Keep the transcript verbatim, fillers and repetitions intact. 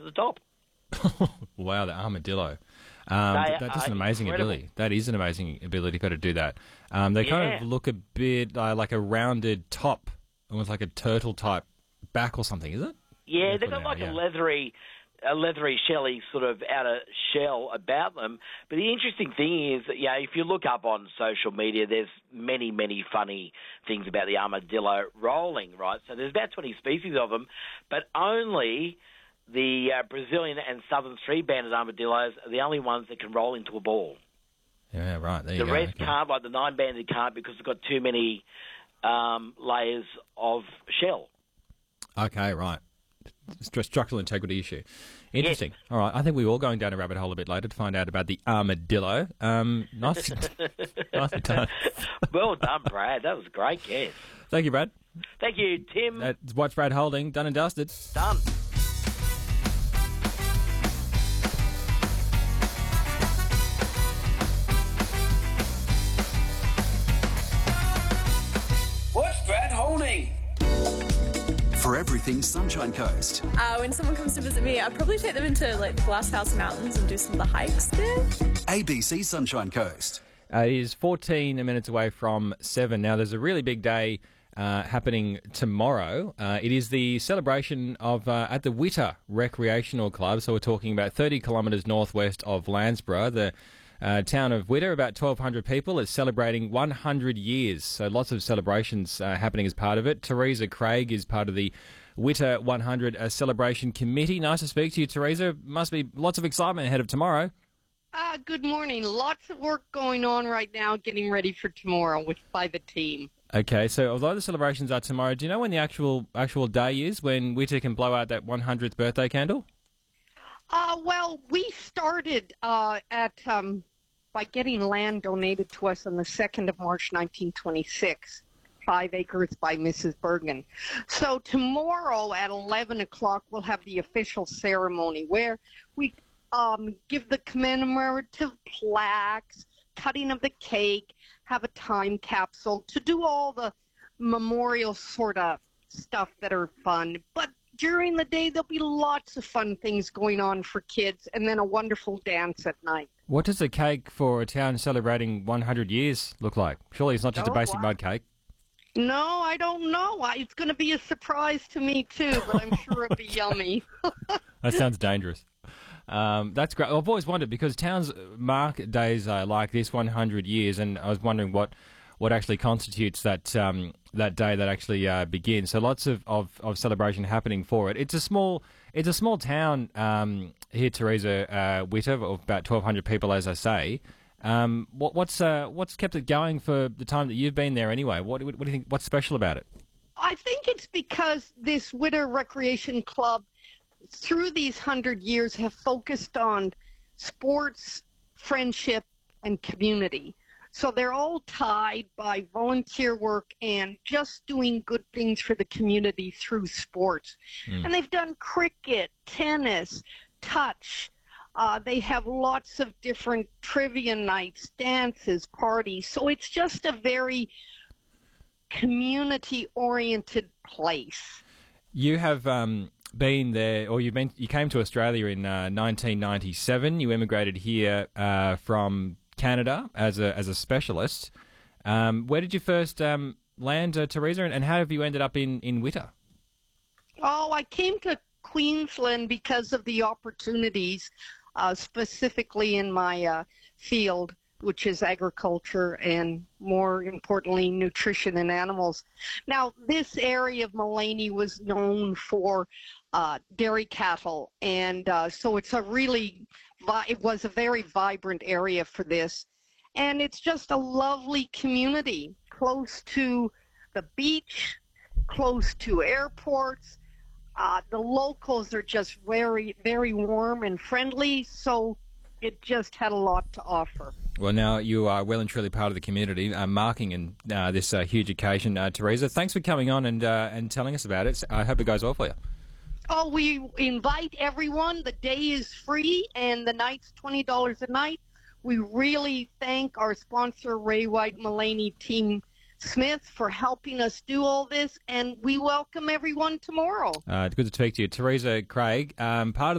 to the top. Wow, the armadillo. Um, They th- that, that's are an amazing incredible. ability. That is an amazing ability for her to do that. Um, they kind Yeah. of look a bit uh, like a rounded top, almost like a turtle type back or something, is it? Yeah, Yeah, they've for got now, like yeah. a leathery, a leathery, shelly sort of outer shell about them. But the interesting thing is that, yeah, if you look up on social media, there's many, many funny things about the armadillo rolling, right? So there's about twenty species of them, but only the uh, Brazilian and southern three-banded armadillos are the only ones that can roll into a ball. Yeah, right. There you The go. rest Okay. can't, like the nine-banded can't, because they've got too many um, layers of shell. Okay, right. St- structural integrity issue. Interesting. All right. I think we're all going down a rabbit hole a bit later to find out about the armadillo. Um, nice, nicely done. Well done, Brad. That was a great guess. Thank you, Brad. Thank you, Tim. That's Watch Brad Holding. Done and dusted. Done. What's Brad holding? For everything Sunshine Coast. Uh, when someone comes to visit me, I'd probably take them into like the Glasshouse Mountains and do some of the hikes there. A B C Sunshine Coast. Uh, it is fourteen minutes away from seven. Now, there's a really big day uh, happening tomorrow. Uh, it is the celebration of uh, at the Witter Recreational Club. So we're talking about thirty kilometres northwest of Landsborough. The uh, town of Witter, about twelve hundred people, is celebrating one hundred years. So lots of celebrations uh, happening as part of it. Teresa Craig is part of the Witter one hundred uh, Celebration Committee. Nice to speak to you, Teresa. Must be lots of excitement ahead of tomorrow. Uh, good morning. Lots of work going on right now getting ready for tomorrow with by the team. Okay, so although the celebrations are tomorrow, do you know when the actual actual day is when Witter can blow out that one hundredth birthday candle? Uh, well, we started uh, at um, by getting land donated to us on the second of March, nineteen twenty-six, five acres by Missus Bergen. So tomorrow at eleven o'clock, we'll have the official ceremony where we um, give the commemorative plaques, cutting of the cake, have a time capsule to do all the memorial sort of stuff that are fun. But during the day, there'll be lots of fun things going on for kids, and then a wonderful dance at night. What does a cake for a town celebrating one hundred years look like? Surely it's not just a Oh, basic wow. mud cake. No, I don't know. I, it's going to be a surprise to me, too, but I'm sure it'll be yummy. That sounds dangerous. Um, that's great. I've always wondered because towns mark days uh, like this one hundred years, and I was wondering what, what actually constitutes that um, that day that actually uh, begins. So lots of, of, of celebration happening for it. It's a small it's a small town um, here, Teresa, uh, Witter, of about twelve hundred people, as I say. Um, what, what's uh, what's kept it going for the time that you've been there anyway? What, what do you think? What's special about it? I think it's because this Witter Recreation Club, through these hundred years, have focused on sports, friendship, and community. So they're all tied by volunteer work and just doing good things for the community through sports. Mm. And they've done cricket, tennis, touch. Uh, they have lots of different trivia nights, dances, parties. So it's just a very community-oriented place. You have um, been there, or you've been. You came to Australia in uh, nineteen ninety-seven. You emigrated here uh, from Canada as a as a specialist. Um, where did you first um, land, uh, Teresa, and, and how have you ended up in in Witter? Oh, I came to Queensland because of the opportunities, uh, specifically in my uh, field, which is agriculture and, more importantly, nutrition in animals. Now, this area of Mullaney was known for uh, dairy cattle, and uh, so it's a really, vi- it was a very vibrant area for this. And it's just a lovely community, close to the beach, close to airports. Uh, the locals are just very, very warm and friendly, so it just had a lot to offer. Well, now you are well and truly part of the community, uh, marking in uh, this uh, huge occasion. Uh, Teresa, thanks for coming on and uh, and telling us about it. I hope it goes well for you. Oh, we invite everyone. The day is free, and the night's twenty dollars a night. We really thank our sponsor, Ray White Mullaney Team Smith, for helping us do all this, and we welcome everyone tomorrow. Uh, it's good to speak to you. Teresa Craig, um, part of